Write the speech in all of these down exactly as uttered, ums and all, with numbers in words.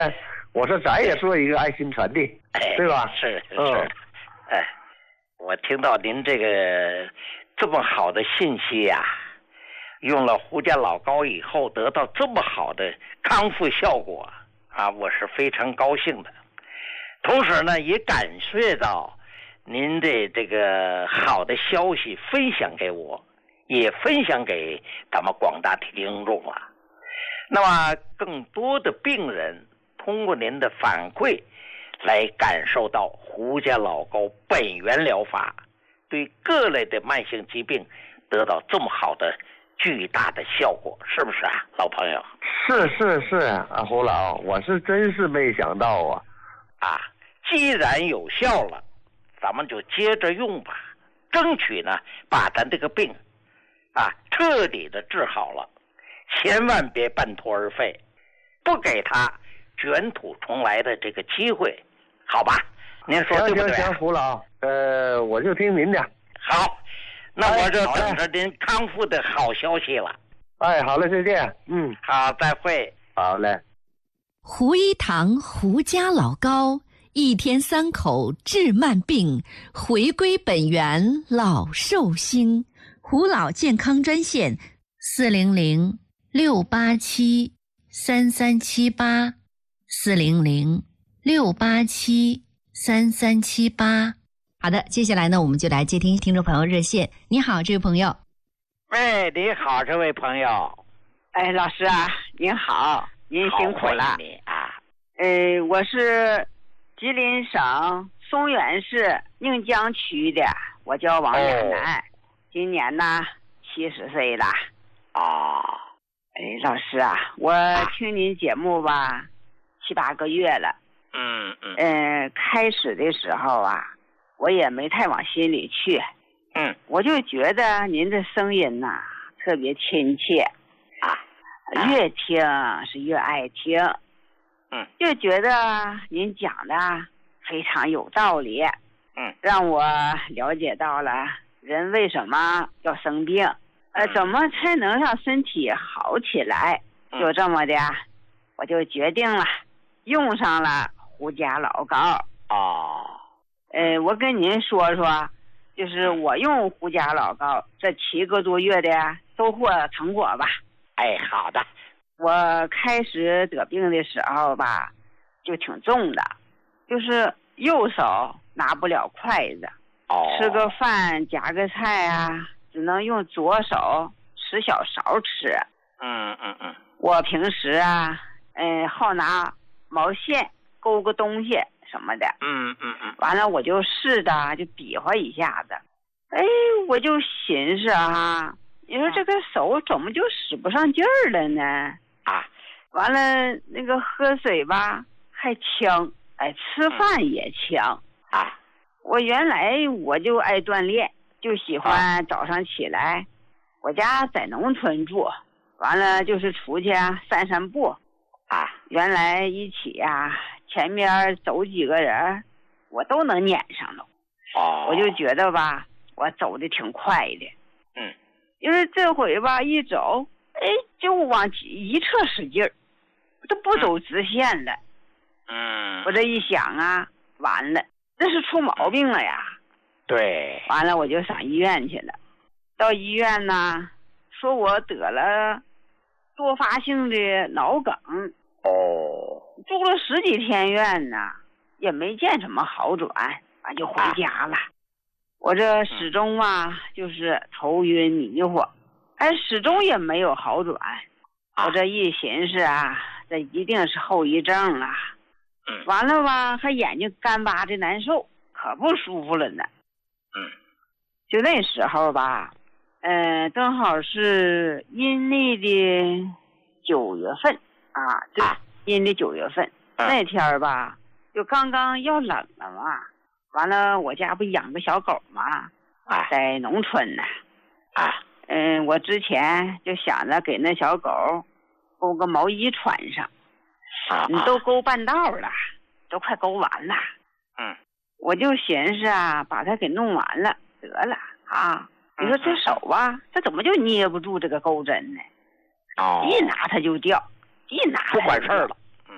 哎，我说咱也做一个爱心传递， 哎， 对吧？ 是是， 嗯， 哎，我听到您这个这么好的信息呀、啊，用了胡家老膏以后得到这么好的康复效果啊，我是非常高兴的。同时呢，也感谢到您的这个好的消息分享给我，也分享给咱们广大听众了。那么更多的病人通过您的反馈来感受到胡家老膏本源疗法对各类的慢性疾病得到这么好的巨大的效果，是不是啊，老朋友？ 是是是啊，胡老，我是真是没想到啊。 啊，既然有效了，咱们就接着用吧，争取呢把咱这个病啊彻底的治好了，千万别半途而废，不给他卷土重来的这个机会，好吧？您说对不对？ 行行行，胡老，呃，我就听您的。 好，那我就等着您康复的好消息了。 哎，好嘞，再见。嗯， 好，再会。 好嘞。 胡一堂胡家老膏，一天三口治慢病，回归本源老寿星。胡老健康专线：四零零六八七三三七八，四零零六八七三三七八。好的，接下来呢，我们就来接听听众朋友热线。你好，这位朋友。 喂，你好，这位朋友。 哎，老师啊，您好，您辛苦了。 你啊。 呃，我是吉林省松原市宁江区的，我叫王亚楠，哦、今年呢七十岁了。 哦。 哎，老师啊，我听您节目吧、啊、七八个月了。 嗯嗯。 呃，开始的时候啊，我也没太往心里去。 嗯。 我就觉得您的声音呐、啊、特别亲切啊， 越听是越爱听。 嗯， 就觉得您讲的非常有道理。 嗯， 让我了解到了人为什么要生病，呃，怎么才能让身体好起来。就这么的，我就决定了用上了胡家老膏。 哦， 呃，我跟您说说，就是我用胡家老膏这七个多月的收获成果吧。 哎，好的。 我开始得病的时候吧，就挺重的，就是右手拿不了筷子， 哦， 吃个饭夹个菜啊，只能用左手持小勺吃。 嗯嗯嗯。 我平时啊，嗯、呃，好拿毛线勾个东西什么的。 嗯嗯嗯。 完了，我就试着就比划一下子，哎，我就寻思啊，你说这个手怎么就使不上劲儿了呢？ 啊， 完了那个喝水吧还呛，哎，吃饭也呛啊。 我原来我就爱锻炼，就喜欢早上起来，我家在农村住，完了就是出去散散步啊。 原来一起呀，前面走几个人，我都能撵上了。 哦， 我就觉得吧，我走的挺快的。 嗯， 因为这回吧一走。哎，就往一侧使劲儿，都不走直线了。 嗯， 我这一想啊，完了，这是出毛病了呀。 对。 完了，我就上医院去了。到医院呢，说我得了多发性的脑梗。 哦。 住了十几天院呢，也没见什么好转，完就回家了。啊、我这始终啊，就是头晕迷糊。哎，始终也没有好转，我这一寻思啊，这一定是后遗症了。 嗯， 完了吧，还眼睛干巴的难受，可不舒服了呢。 嗯， 就那时候吧，嗯、呃，正好是阴历的九月份啊，对，阴历九月份、 嗯、 那天吧，就刚刚要冷了嘛。完了，我家不养个小狗嘛， 啊， 在农村呢， 啊。 嗯，我之前就想着给那小狗勾个毛衣穿上， 啊， 你都勾半道了，都快勾完了。 嗯， 我就寻思啊，把它给弄完了得了啊。你说这手啊，这怎么就捏不住这个钩针呢？ 哦， 一拿它就掉，一拿它不管事儿了。嗯，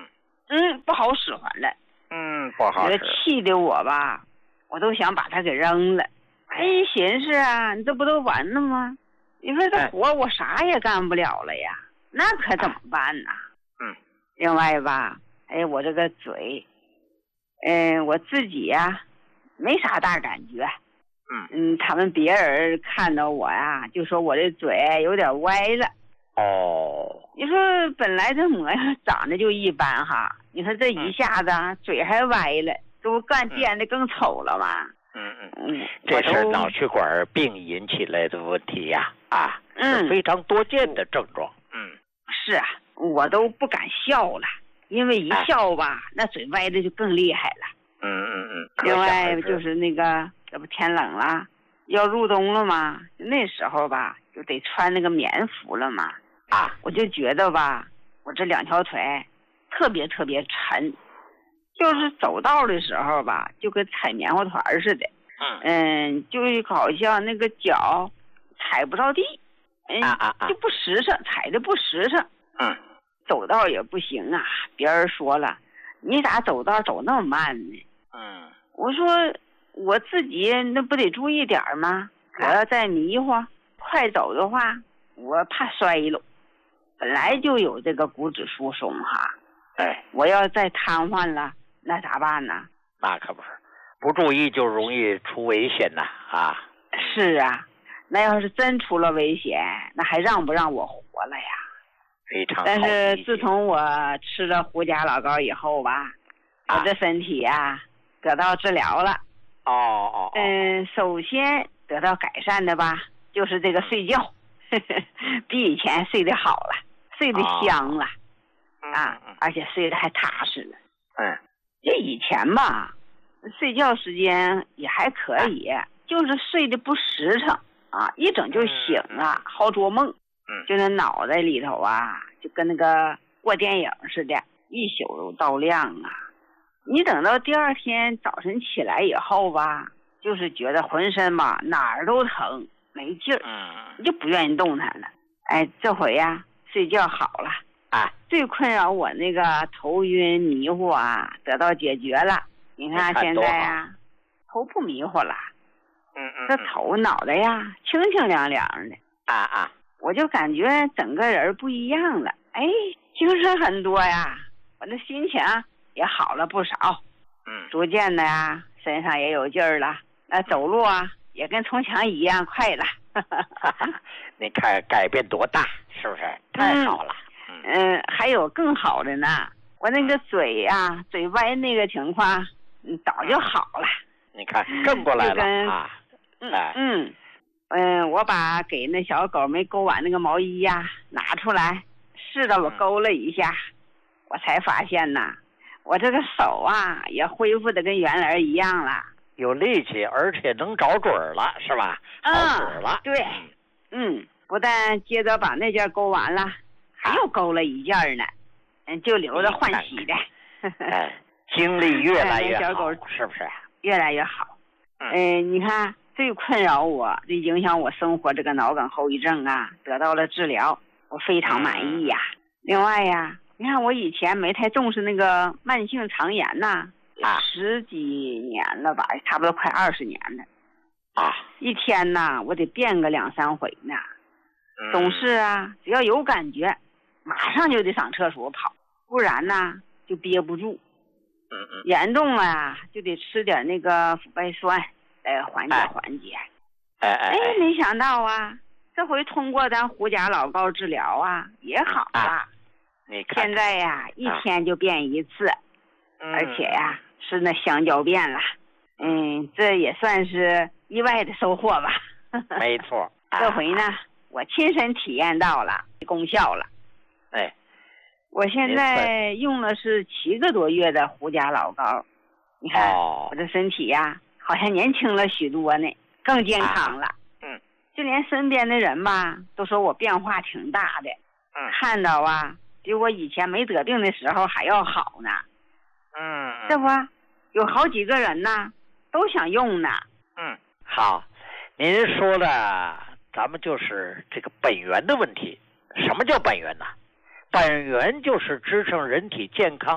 嗯，不好使唤了。 嗯，不好使。 气得我吧，我都想把它给扔了。哎，寻思啊，你这不都完了吗？你说这活我啥也干不了了呀，那可怎么办呢？ 嗯。 另外吧，哎，我这个嘴，嗯、呃，我自己呀，没啥大感觉。 嗯嗯，他们别人看到我呀，就说我这嘴有点歪了。 哦。 你说本来这模样长得就一般哈，你说这一下子、啊嗯、嘴还歪了，这不干变得更丑了吗？ 嗯嗯嗯，这是脑血管病引起来的问题呀、啊，啊， 嗯， 是非常多见的症状。嗯， 是啊，我都不敢笑了，因为一笑吧，哎、那嘴歪的就更厉害了。 嗯嗯嗯。 另外就是那个，这不天冷了，要入冬了嘛，那时候吧，就得穿那个棉服了嘛。啊，我就觉得吧，我这两条腿特别特别沉。就是走道的时候吧，就跟踩棉花团似的，嗯，就好像那个脚踩不着地，嗯，就不实诚，踩的不实诚， 嗯， 走道也不行啊。别人说了，你咋走道走那么慢呢？ 嗯， 我说我自己那不得注意点吗？我要再迷糊快走的话，我怕摔了。本来就有这个骨质疏松哈， 哎， 我要再瘫痪了。那咋办呢？ 那可不是，不注意就容易出危险呐！啊， 是啊，那要是真出了危险，那还让不让我活了呀？ 非常好。 但是自从我吃了胡家老膏以后吧，啊、我的身体呀、啊、得到治疗了。 哦哦。 嗯，首先得到改善的吧，就是这个睡觉，呵呵比以前睡得好了，睡得香了， 哦、 啊，而且睡得还踏实了。 嗯。 这以前吧，睡觉时间也还可以，啊、就是睡得不实诚啊，一整就醒啊，好做梦， 嗯， 就那脑袋里头啊，就跟那个过电影似的，一宿都到亮啊。你等到第二天早晨起来以后吧，就是觉得浑身吧哪儿都疼，没劲儿， 嗯， 就不愿意动弹了。哎，这回呀、啊，睡觉好了。啊，最困扰我那个头晕迷糊啊，得到解决了。你看现在啊，头不迷糊了， 嗯嗯， 这头脑袋呀清清凉凉的。 啊啊， 我就感觉整个人不一样了，哎，精神很多呀，我的心情也好了不少。 嗯， 逐渐的呀，身上也有劲儿了，那走路啊也跟从前一样快了。 你看改变多大，是不是？太好了。 嗯嗯，还有更好的呢，我那个嘴呀、啊，嘴歪那个情况，嗯，早就好了。 你看，正过来了啊！ 嗯嗯嗯，我把给那小狗没勾完那个毛衣呀、啊、拿出来，试着我勾了一下，嗯、我才发现呐，我这个手啊也恢复的跟原来一样了， 有力气，而且能找准了，是吧？好使了。 嗯、对，嗯，不但接着把那件勾完了。还又勾了一件呢，嗯，就留着换洗的。 哎，精力越来越好， 小狗是不是？ 越来越好。嗯、呃，你看最困扰我、这影响我生活这个脑梗后遗症啊，得到了治疗，我非常满意呀。嗯、另外呀，你看我以前没太重视那个慢性肠炎呐，啊，十几年了吧，差不多快二十年了。 啊， 一天呐，我得变个两三回呢。嗯、总是啊，只要有感觉。马上就得上厕所跑，不然呢就憋不住。 嗯嗯， 严重了啊，就得吃点那个辅败酸来缓解缓解。 哎哎哎，没想到啊，这回通过咱胡家老膏治疗啊，也好了。 啊、你看现在呀，一天就便一次， 嗯、 而且呀是那香蕉便了。嗯，这也算是意外的收获吧。 没错。 这回呢，我亲身体验到了功效了。 哎， 我现在用了是七个多月的胡家老膏，你看、哦、我这身体呀、啊，好像年轻了许多呢，更健康了。啊、 嗯， 就连身边的人吧，都说我变化挺大的。 嗯， 看到啊，比我以前没得病的时候还要好呢。 嗯， 这不有好几个人呢，都想用呢。 嗯，好，您说的咱们就是这个本源的问题。什么叫本源呢？本源就是支撑人体健康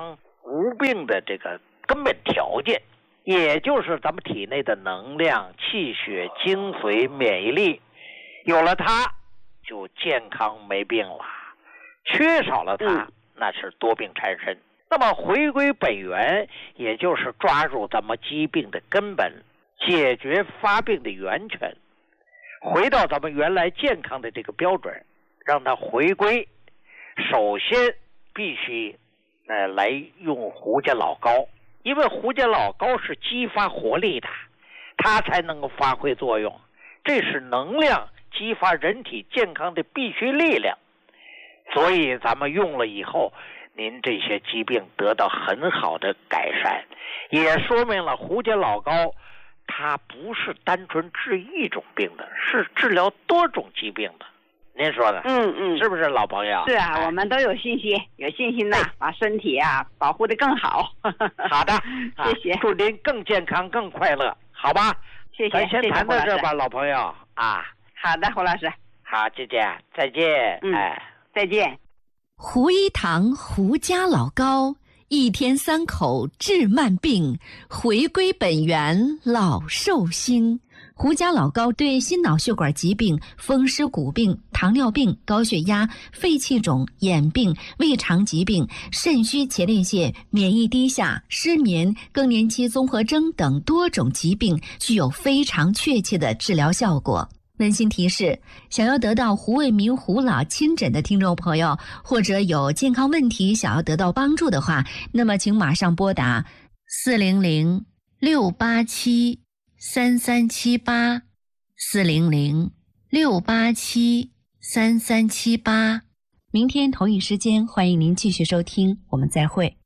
无病的这个根本条件，也就是咱们体内的能量、气血、精髓、免疫力，有了它就健康没病了，缺少了它、嗯、那是多病缠身。那么回归本源，也就是抓住咱们疾病的根本，解决发病的源泉，回到咱们原来健康的这个标准，让它回归。首先必须呃来用胡家老膏，因为胡家老膏是激发活力的，它才能够发挥作用，这是能量激发人体健康的必须力量。所以咱们用了以后，您这些疾病得到很好的改善，也说明了胡家老膏它不是单纯治一种病的，是治疗多种疾病的。您说的， 嗯嗯， 是不是老朋友？ 是啊，哎、我们都有信心，有信心呐，把身体啊保护得更好。 好的， 谢谢， 祝您更健康、更快乐，好吧？ 谢谢， 咱先谈到这吧，老朋友啊。 好的，胡老师。 好，姐姐，再见。 嗯、 哎， 再见。 胡一堂胡家老膏，一天三口治慢病，回归本源老寿星。胡家老膏对心脑血管疾病、风湿骨病、糖尿病、高血压、肺气肿、眼病、胃肠疾病、肾虚前列腺、免疫低下、失眠、更年期综合征等多种疾病具有非常确切的治疗效果。温馨提示：想要得到胡卫民胡老亲诊的听众朋友，或者有健康问题想要得到帮助的话，那么请马上拨打四零零六八七三三七八四零零六八七三三七八。明天同一时间，欢迎您继续收听，我们再会。